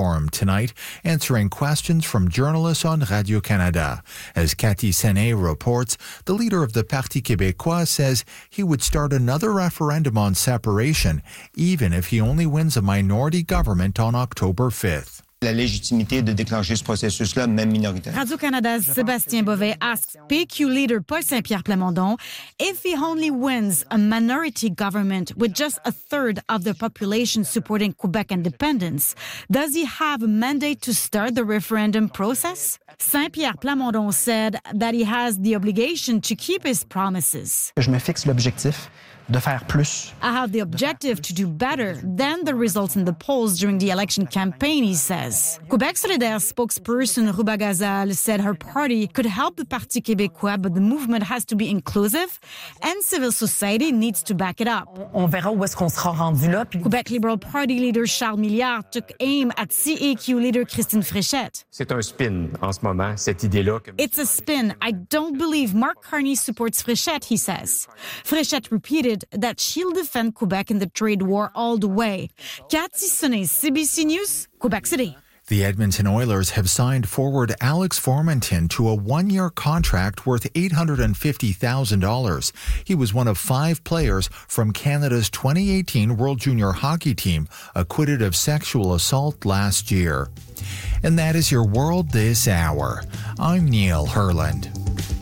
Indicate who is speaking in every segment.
Speaker 1: Forum tonight, answering questions from journalists on Radio-Canada. As Cathy Senet reports, the leader of the Parti québécois says he would start another referendum on separation, even if he only wins a minority government on October 5th.
Speaker 2: La légitimité de déclencher ce processus-là, même minoritaire.
Speaker 3: Radio-Canada's Sébastien Bovet asked PQ leader Paul Saint-Pierre Plamondon if he only wins a minority government with just a third of the population supporting Quebec independence, does he have a mandate to start the referendum process? Saint-Pierre Plamondon said that he has the obligation to keep his promises.
Speaker 4: Je me fixe l'objectif de faire plus.
Speaker 3: I have the objective to do better than the results in the polls during the election campaign, he says. Quebec Solidaire spokesperson Ruba Gazal said her party could help the Parti québécois, but the movement has to be inclusive and civil society needs to back it up.
Speaker 5: On verra où est-ce qu'on sera rendu là.
Speaker 3: Quebec Liberal Party leader Charles Milliard took aim at CAQ leader Christine Fréchette.
Speaker 6: C'est un spin en ce moment, cette idée-là.
Speaker 3: It's a spin. I don't believe Mark Carney supports Fréchette, he says. Fréchette repeated that she'll defend Quebec in the trade war all the way. Cathy Senet, CBC News, Quebec City.
Speaker 1: The Edmonton Oilers have signed forward Alex Formenton to a one-year contract worth $850,000. He was one of 5 players from Canada's 2018 World Junior Hockey team acquitted of sexual assault last year. And that is your World This Hour. I'm Neil Herland.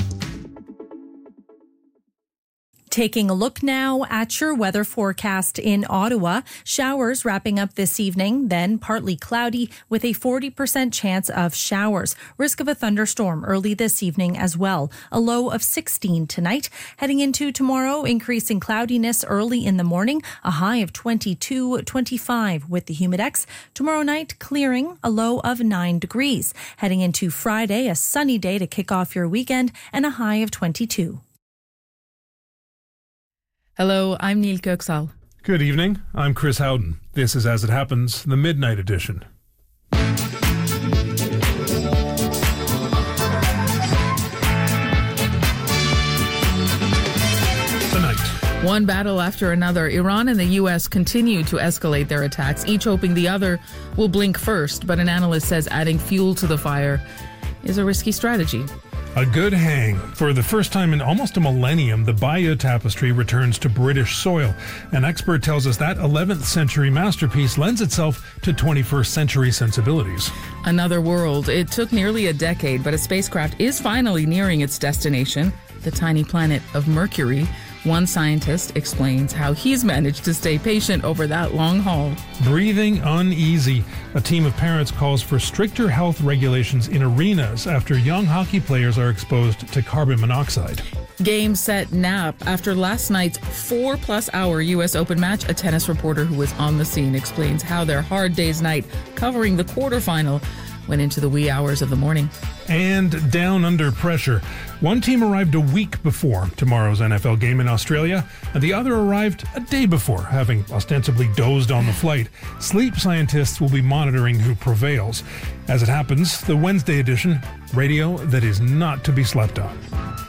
Speaker 7: Taking a look now at your weather forecast in Ottawa. Showers wrapping up this evening, then partly cloudy with a 40% chance of showers. Risk of a thunderstorm early this evening as well. A low of 16 tonight. Heading into tomorrow, increasing cloudiness early in the morning. A high of 22, 25 with the humidex. Tomorrow night, clearing, a low of 9 degrees. Heading into Friday, a sunny day to kick off your weekend and a high of 22.
Speaker 8: Hello, I'm Neil Köksal.
Speaker 9: Good evening. I'm Chris Howden. This is As It Happens, the Midnight Edition. Tonight.
Speaker 8: One battle after another, Iran and the U.S. continue to escalate their attacks, each hoping the other will blink first. But an analyst says adding fuel to the fire is a risky strategy.
Speaker 9: A good hang. For the first time in almost a millennium, the Bayeux Tapestry returns to British soil. An expert tells us that 11th century masterpiece lends itself to 21st century sensibilities.
Speaker 8: Another world. It took nearly a decade, but a spacecraft is finally nearing its destination, the tiny planet of Mercury. One scientist explains how he's managed to stay patient over that long haul.
Speaker 9: Breathing uneasy. A team of parents calls for stricter health regulations in arenas after young hockey players are exposed to carbon monoxide.
Speaker 8: Game, set, nap. After last night's 4+ hour U.S. Open match, a tennis reporter who was on the scene explains how their hard day's night covering the quarterfinal went into the wee hours of the morning.
Speaker 9: And down under pressure. One team arrived a week before tomorrow's NFL game in Australia, and the other arrived a day before, having ostensibly dozed on the flight. Sleep scientists will be monitoring who prevails. As it happens, the Wednesday edition, radio that is not to be slept on.